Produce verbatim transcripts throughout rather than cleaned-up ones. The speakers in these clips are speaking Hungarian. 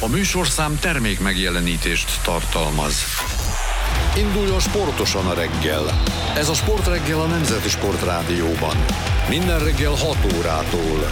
A műsorszám termék megjelenítést tartalmaz. Induljon sportosan a reggel. Ez a Sportreggel a Nemzeti Sportrádióban. Minden reggel hat órától.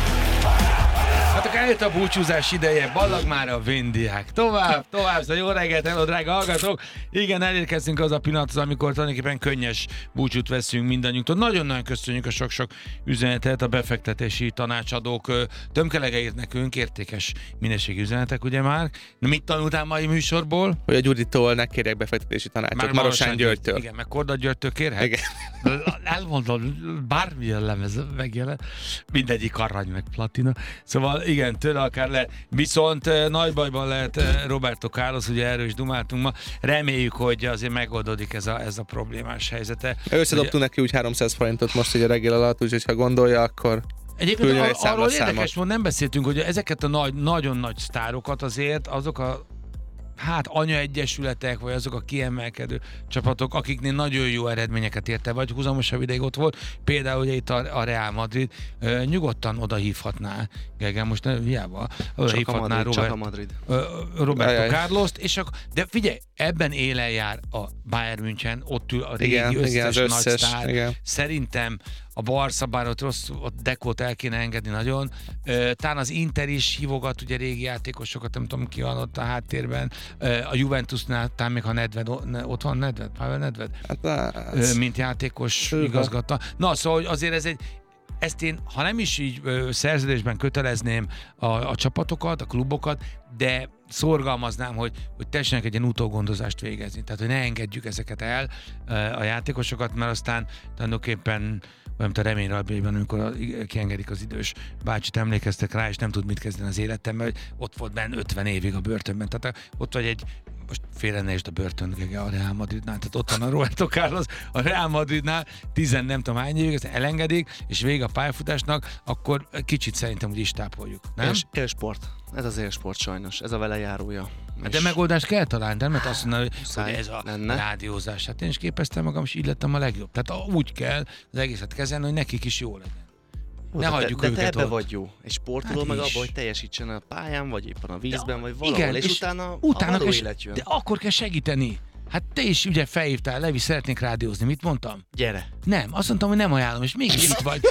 Hát akkor eljött a búcsúzás ideje, ballag már a vindiák. Tovább, tovább, szóval jó reggelt, hello, drága hallgatók. Igen, elérkeztünk az a pillanathoz, amikor tulajdonképpen könnyes búcsút veszünk mindannyiunktól. Nagyon-nagyon köszönjük a sok-sok üzenetet, a befektetési tanácsadók tömkelege írt nekünk, értékes minőségi üzenetek, ugye már. Na, mit tanultál mai műsorból? Hogy a Gyuritól ne kérjek befektetési tanácsot, Marosán Györgytől. Igen, meg Korda Györgytől kérhet? Igen. Elmondod, bármilyen lemez megjelen, mindegyik arany meg platina. Szóval igen, tőle akár lehet. Viszont nagy bajban lehet Roberto Carlos, ugye erről is dumáltunk ma. Reméljük, hogy azért megoldódik ez a, ez a problémás helyzete. Összedobtunk ugye... neki úgy háromszáz forintot most egy a reggel alatt, úgyhogy ha gondolja, akkor egyébként ar- arról érdekes, hogy nem beszéltünk, hogy ezeket a nagy, nagyon nagy sztárokat azért azok a hát anyaegyesületek, vagy azok a kiemelkedő csapatok, akiknél nagyon jó eredményeket érte, vagy húzamosabb ideig ott volt, például ugye itt a, a Real Madrid, uh, nyugodtan oda hívhatná, Gergely, most ne, hiába, oda hívhatná Robert, uh, Roberto Carlost, és akkor, de figyelj, ebben élen jár a Bayern München, ott ül a régi igen, összes, igen, az nagy összes, sztár. Igen. Szerintem a Barca, bár ott rossz, ott Dekót el kéne engedni nagyon. Uh, talán az Inter is hívogat, ugye régi játékosokat, nem tudom ki van ott a háttérben. Uh, a Juventusnál, talán még ha Nedved, ott van Nedved, Pavel Nedved? Hát, uh, mint játékos igazgatta. Na, szóval azért ez egy, ezt én, ha nem is így uh, szerződésben kötelezném a, a csapatokat, a klubokat, de szorgalmaznám, hogy, hogy tessenek egy ilyen utógondozást végezni. Tehát, hogy ne engedjük ezeket el uh, a játékosokat, mert aztán tulajdonképpen olyan, mint a reményrabjaiban, amikor kiengedik az idős bácsit, emlékeztek rá, és nem tud mit kezdeni az életemben, hogy ott volt benne ötven évig a börtönben. Tehát ott vagy egy, most félrenézd a börtön a Real Madridnál, tehát ott van a Roberto Carlos, a Real Madridnál tizen nem tudom hány évig, ezt elengedik, és vége a pályafutásnak, akkor kicsit szerintem úgy is tápoljuk. Nem? És élsport. Ez az élsport sajnos, ez a vele járója. Hát de megoldást kell találni, nem? Mert azt mondani, hogy ez a lenne. Rádiózás. Hát én is képeztem magam, és így lettem a legjobb. Tehát úgy kell az egészet kezelni, hogy nekik is jó legyen. Ó, ne de hagyjuk te, őket de te ebbe ott. vagy jó. Egy sportoló hát meg abban, hogy teljesítsen a pályán, vagy éppen a vízben, de, vagy valahol, igen, és, és utána, utána a való kell, élet jön. De akkor kell segíteni. Hát te is ugye felhívtál, Levi, szeretnék rádiózni. Mit mondtam? Gyere. Nem, azt mondtam, hogy nem ajánlom, és mégis itt vagy.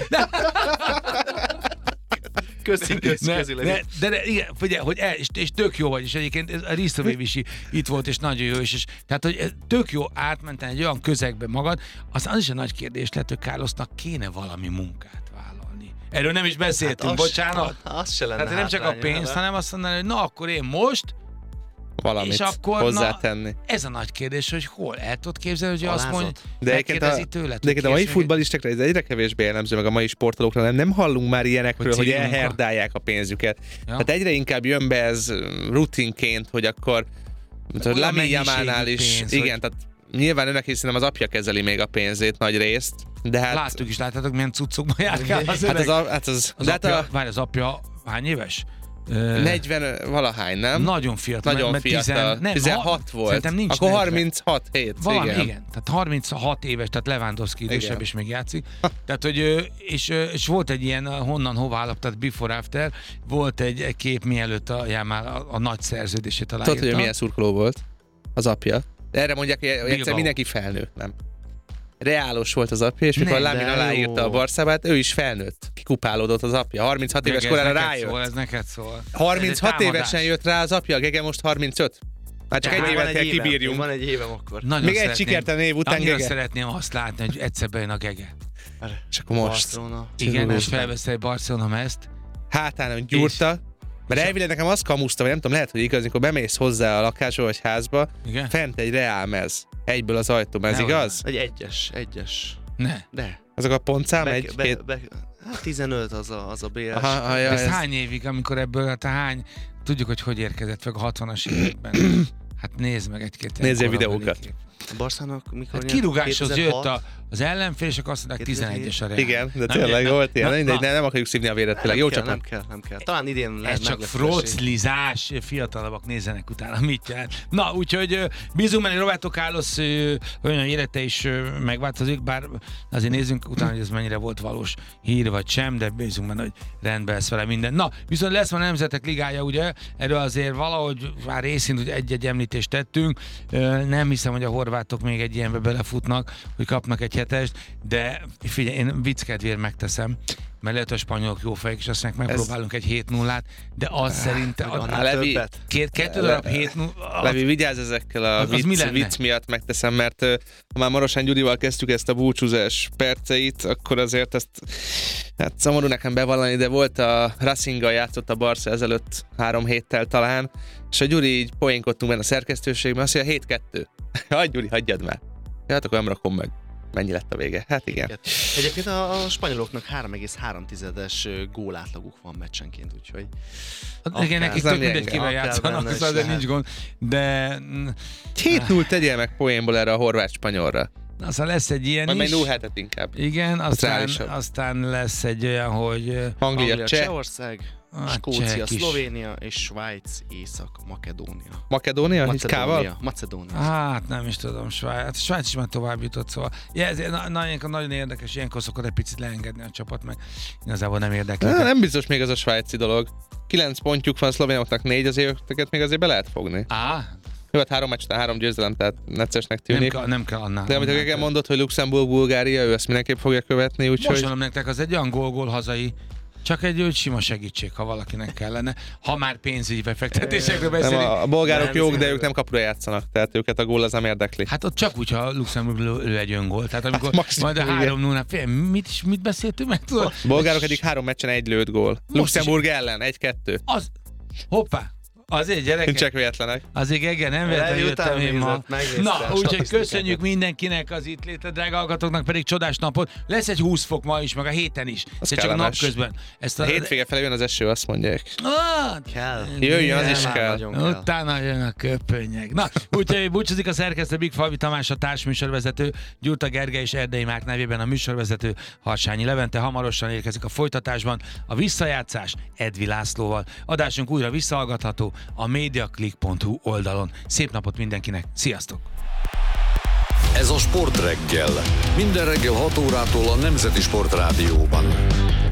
Köszi, köszi, ne, köszi, ne, de, de igen, figyelj, hogy el, és, és tök jó vagy, és egyébként a Risztovévisi itt volt, és nagyon jó, és, és tehát, hogy tök jó átmenten egy olyan közegbe magad, aztán az is egy nagy kérdés lehet, hogy Carlosnak kéne valami munkát vállalni. Erről nem is beszéltünk, hát bocsánat. Az, az se lenne. Tehát nem csak a pénzt, hanem azt mondani, hogy na akkor én most valamit és akkor, hozzátenni. Na, ez a nagy kérdés, hogy hol el tudod képzelni, hogy Alázott. azt mondja, de megkérdezi tőle. De a mai futballistákra ez egyre kevésbé jellemző, meg a mai sportolókra nem, nem hallunk már ilyenekről, hogy, hogy elherdálják a pénzüket. Ja. Tehát egyre inkább jön be ez rutinként, hogy akkor Lamine Yamalnál is, pénz, igen, hogy... tehát nyilván önnek is szerintem az apja kezeli még a pénzét nagy részt, de hát... Láttuk is, láttátok, milyen cuccokban járkál az hát az, a, hát az, az, de apja, hát a... várj, az apja hány éves? negyven valahány, nem? Nagyon fiatal. Nagyon mert fiatal. tizen, nem, tizenhat volt. Nincs akkor harminchat hét. Valami, igen. igen. Tehát harminchat éves, tehát Lewandowski idősebb is még játszik. Tehát, hogy, és, és volt egy ilyen honnan hová alap, tehát before after, volt egy, egy kép mielőtt a Yamal a, a nagy szerződését aláírta. Tudod, hogy milyen szurkoló volt az apja? De erre mondják, hogy egyszer mindenki felnőtt, nem? Reálos volt az apja, és mikor Lamine aláírta a Barszában, ő is felnőtt. Kikupálódott az apja. harminchat éves korára rájött. Szól, ez neked szól. harminchat évesen jött rá az apja, Gege most harmincöt. Már csak de egy évet kell évem, kibírjunk. Van egy évem akkor. Nagyon még egy sikertelen év után, Gege. Gege. szeretném azt látni, hogy egyszer bejön a Gege. És akkor most. Barcelona. Igen, és felveszel egy Barcelona mezt. Hátán gyúrta. Mert elvileg nekem azt kamuszta, vagy nem tudom, lehet, hogy igaz, amikor bemész hozzá a lakásba vagy házba, igen? Fent egy Real mez. Egyből az ajtóm, ez ne, igaz? Egy egyes, egyes. Ne. De. Azok a pontszám be, egy, be, két... be, hát tizenöt az a, az a bé es. Aha, aha, ja, ez, ez hány évig, amikor ebből, hát hány, tudjuk, hogy hogy érkezett meg a hatvanas években. Hát nézd meg egy-két. Nézzél videókat. A Barszának mikor Hát kirúgáshoz jött a, az ellenfél, és akkor azt mondták tizenegyes a Real. Igen, de tényleg na, volt ilyen. Na, mindegy, na, nem akarjuk szívni a véret, tényleg. Jó kell, csapat. Nem kell, nem kell. Talán idén ez lehet csak froclizás, fiatalabbak nézzenek utána, mit jelent. Na, úgyhogy bízunk benne, Roberto Carlos olyan élete is megváltozik, bár azért nézzünk utána, hogy ez mennyire volt valós hír vagy sem, de bízunk benne, hogy rendben lesz vele minden. Na, viszont lesz már Nemzetek Ligája, ugye? Erről azért valahogy már részint hogy egy-egy említést tettünk. Nem hiszem, hogy a horvátok még egy ilyenbe belefutnak, hogy kapnak egy hetest, de figyelj, én vicc kedvéért megteszem, mert lehet a spanyolok jó fejek, és azt mondják, megpróbálunk egy hét nullát, de az szerintem... A Levi, két, kettő darab hét nulla... Levi, vigyázz ezekkel a vicc, mi vicc miatt megteszem, mert ha már Marosán Gyurival kezdtük ezt a búcsúzás perceit, akkor azért ezt hát szomorú nekem bevallani, de volt a Racinggal játszott a Barca ezelőtt három héttel talán, és a Gyuri így poénkodtunk benne a szerkesztőségben, azt mondja, hét kettő. Hagyj Gyuri, hagyjad már. Ja, hát akkor nem rakom meg. Mennyi lett a vége? Hát igen. Egyébként a, a spanyoloknak három egész három tizedes gólátlaguk van meccsenként, úgyhogy... Hát, igen, nekik tök mindegy, kivel játszanak, szóval de nincs gond, de... hét null tegyél meg poénból erre a horvát-spanyolra. Aztán lesz egy ilyen majd is. Majd null hetet inkább. Igen, aztán, aztán lesz egy olyan, hogy... Anglia, Anglia Csehország, Skócia, Szlovénia és Svájc, Észak-Makedónia. Makedónia? Macedónia. Macedónia. Hát nem is tudom, Svájc. Hát Svájc is már tovább jutott, szóval. Ja, ez na, na, nagyon érdekes, ilyenkor szokott egy picit leengedni a csapat, meg igazából nem érdekel. Na, nem biztos még ez a svájci dolog. Kilenc pontjuk van, a szlovénoknak négy, azért őket még azért be lehet fogni. Á. Jó, hát három meccs, három győzelem, tehát neccesnek tűnik. Nem kell, nem kell annál. De amit a mondott, hogy Luxemburg, Bulgária, ő ezt mindenképp fogja követni, úgyhogy... Most mondom nektek, az egy olyan gól-gól hazai, csak egy úgy sima segítség, ha valakinek kellene. Ha már pénzügyi befektetésekről beszélünk. Nem, a bolgárok jók, de ők nem kapura játszanak, tehát őket a gól az nem érdekli. Hát ott csak úgy, ha Luxemburg lő egy öngól. Tehát amikor hát majd a három null mit, is, mit beszéltünk meg? Tudod? Bolgárok eddig három meccsen egy lőtt gól. Luxemburg is ellen, egy-kettő. Az, hoppá! Azért gyerekek. Nincsenek véletlenek. Azért igen, nem véletlenül jöttem én ma. Na, úgyhogy köszönjük mindenkinek az itt létet, drága hallgatóknak pedig csodás napot. Lesz egy húsz fok ma is, meg a héten is. Ez csak napközben. Ezt a, a hétvége felé jön az eső, azt mondják. Ah, kell. Jöjjön, az is kell. kell. Utána jön a köpönyeg. Na, úgyhogy búcsúzik a szerkesztő Big Falvi Tamás, a társműsorvezető, Gyurta Gergely és Erdei Márk nevében a műsorvezető Harsányi Levente. Hamarosan érkezik a folytatásban a visszajátszás Edvi Lászlóval. Adásunk újra visszahallgatható a mediaclick pont hu oldalon. Szép napot mindenkinek, sziasztok! Ez a Sport Reggel. Minden reggel hat órától a Nemzeti Sport Rádióban.